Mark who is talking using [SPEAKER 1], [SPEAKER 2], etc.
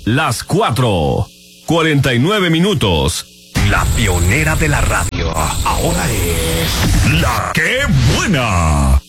[SPEAKER 1] Las 4:49.
[SPEAKER 2] La pionera de la radio. Ahora es...
[SPEAKER 1] ¡La Qué Buena!